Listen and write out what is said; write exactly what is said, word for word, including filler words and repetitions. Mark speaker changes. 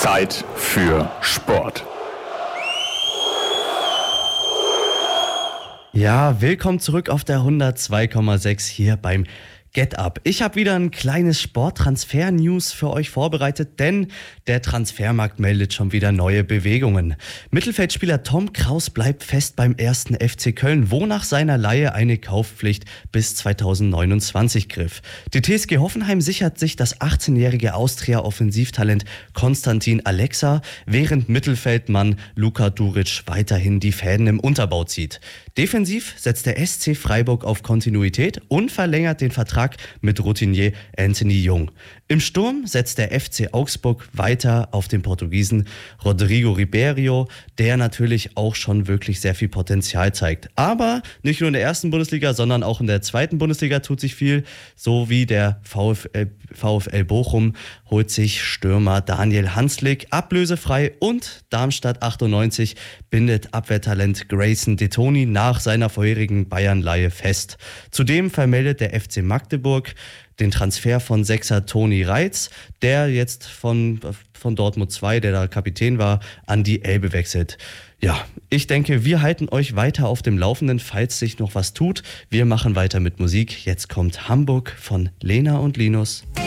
Speaker 1: Zeit für Sport.
Speaker 2: Ja, willkommen zurück auf der hundertzwei Komma sechs hier beim Get Up. Ich habe wieder ein kleines Sporttransfer-News für euch vorbereitet, denn der Transfermarkt meldet schon wieder neue Bewegungen. Mittelfeldspieler Tom Kraus bleibt fest beim ersten F C Köln, wo nach seiner Leihe eine Kaufpflicht bis zweitausendneunundzwanzig griff. Die T S G Hoffenheim sichert sich das achtzehnjährige Austria-Offensivtalent Konstantin Alexa, während Mittelfeldmann Luka Duric weiterhin die Fäden im Unterbau zieht. Defensiv setzt der S C Freiburg auf Kontinuität und verlängert den Vertrag mit Routinier Anthony Jung. Im Sturm setzt der F C Augsburg weiter auf den Portugiesen Rodrigo Ribeiro, der natürlich auch schon wirklich sehr viel Potenzial zeigt. Aber nicht nur in der ersten Bundesliga, sondern auch in der zweiten Bundesliga tut sich viel. So wie der VfL, VfL Bochum holt sich Stürmer Daniel Hanslik ablösefrei und Darmstadt achtundneunzig bindet Abwehrtalent Grayson Detoni nach seiner vorherigen Bayern-Leihe fest. Zudem vermeldet der F C Magdeburg den Transfer von Sechser Toni Reitz, der jetzt von, von Dortmund zwei, der da Kapitän war, an die Elbe wechselt. Ja, ich denke, wir halten euch weiter auf dem Laufenden, falls sich noch was tut. Wir machen weiter mit Musik. Jetzt kommt Hamburg von Lena und Linus.